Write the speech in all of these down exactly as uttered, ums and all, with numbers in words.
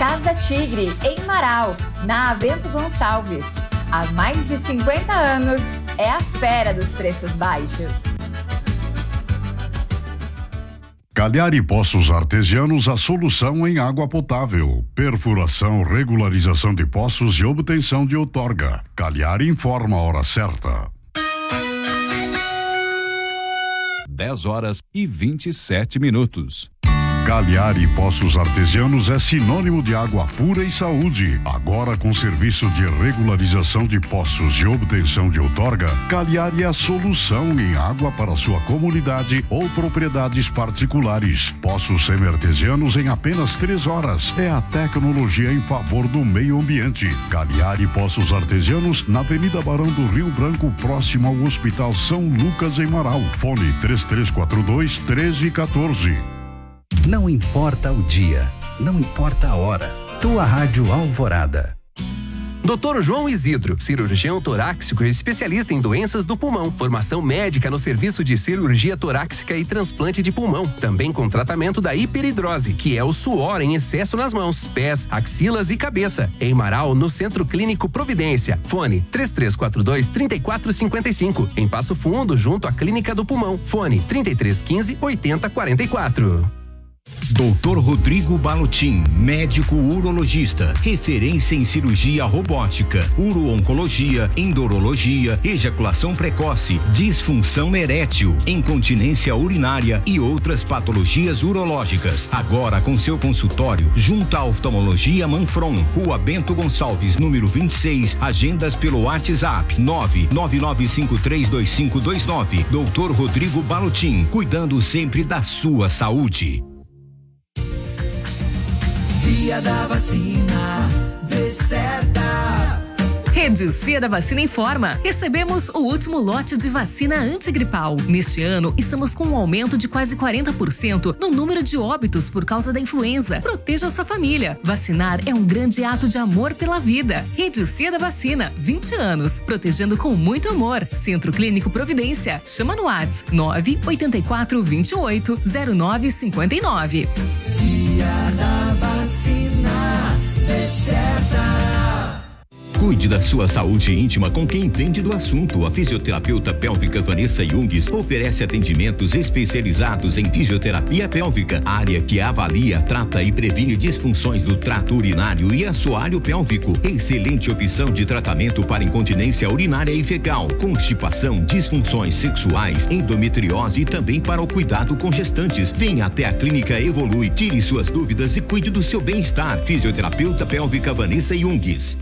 Casa Tigre, em Marau, na Avento Gonçalves. Há mais de cinquenta anos, é a fera dos preços baixos. Cagliari Poços Artesianos, a solução em água potável. Perfuração, regularização de poços e obtenção de outorga. Cagliari informa a hora certa. dez horas e vinte e sete minutos. Cagliari Poços Artesianos é sinônimo de água pura e saúde. Agora com serviço de regularização de poços e obtenção de outorga, Cagliari é a solução em água para sua comunidade ou propriedades particulares. Poços semi-artesianos em apenas três horas. É a tecnologia em favor do meio ambiente. Cagliari Poços Artesianos, na Avenida Barão do Rio Branco, próximo ao Hospital São Lucas, em Marau. Fone três três quatro dois, um três um quatro. Não importa o dia, não importa a hora. Tua Rádio Alvorada. doutor João Isidro, cirurgião torácico e especialista em doenças do pulmão. Formação médica no serviço de cirurgia torácica e transplante de pulmão. Também com tratamento da hiperidrose, que é o suor em excesso nas mãos, pés, axilas e cabeça. Em Marau, no Centro Clínico Providência. Fone três três quatro dois, três quatro cinco cinco. Em Passo Fundo, junto à Clínica do Pulmão. Fone trinta e três quinze, oitenta quarenta e quatro. doutor Rodrigo Balotin, médico urologista, referência em cirurgia robótica, uro-oncologia, endurologia, ejaculação precoce, disfunção erétil, incontinência urinária e outras patologias urológicas. Agora com seu consultório junto à Oftalmologia Manfron, Rua Bento Gonçalves, número vinte e seis, agendas pelo WhatsApp nove nove nove cinco três dois cinco dois nove. doutor Rodrigo Balotin, cuidando sempre da sua saúde. Dia da vacina, vê certa. Rede C da Vacina informa. Recebemos o último lote de vacina antigripal. Neste ano, estamos com um aumento de quase quarenta por cento no número de óbitos por causa da influenza. Proteja a sua família. Vacinar é um grande ato de amor pela vida. Rede C da Vacina, vinte anos, protegendo com muito amor. Centro Clínico Providência. Chama no WhatsApp nove oito quatro, dois oito, zero nove cinco nove. Dia da vacina, vê certa. Cuide da sua saúde íntima com quem entende do assunto. A fisioterapeuta pélvica Vanessa Jungs oferece atendimentos especializados em fisioterapia pélvica, área que avalia, trata e previne disfunções do trato urinário e assoalho pélvico. Excelente opção de tratamento para incontinência urinária e fecal, constipação, disfunções sexuais, endometriose e também para o cuidado com gestantes. Venha até a Clínica Evolui, tire suas dúvidas e cuide do seu bem-estar. Fisioterapeuta pélvica Vanessa Jungs.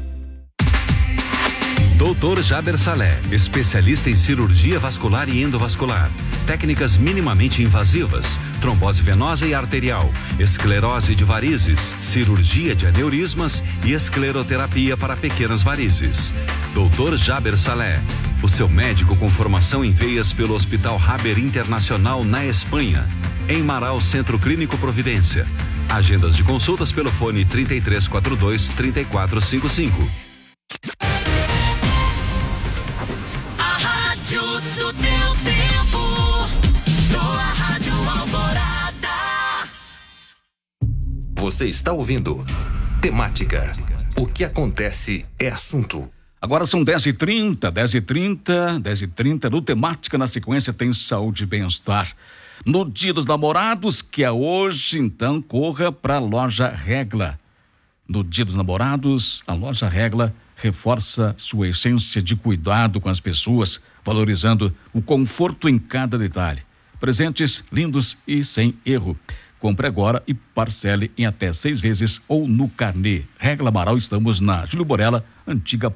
doutor Jaber Salé, especialista em cirurgia vascular e endovascular, técnicas minimamente invasivas, trombose venosa e arterial, esclerose de varizes, cirurgia de aneurismas e escleroterapia para pequenas varizes. doutor Jaber Salé, o seu médico com formação em veias pelo Hospital Haber Internacional na Espanha. Em Marau, Centro Clínico Providência. Agendas de consultas pelo fone trinta e três quatro dois, trinta e quatro cinquenta e cinco. Do teu tempo, tua Rádio Alvorada. Você está ouvindo Temática. O que acontece é assunto. Agora são dez e trinta, dez e trinta, dez e trinta. No Temática, na sequência, tem saúde e bem-estar. No Dia dos Namorados, que é hoje, então, corra para a Loja Regla. No Dia dos Namorados, a Loja Regla reforça sua essência de cuidado com as pessoas, valorizando o conforto em cada detalhe. Presentes lindos e sem erro. Compre agora e parcele em até seis vezes ou no carnê. Regla Amaral, estamos na Júlio Borella, antiga